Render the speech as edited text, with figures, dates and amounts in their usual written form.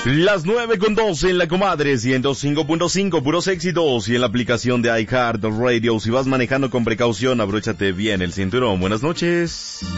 Las 9:12 en la comadre, 105.5, puros éxitos, y en la aplicación de iHeartRadio. Si vas manejando con precaución, abróchate bien el cinturón. Buenas noches.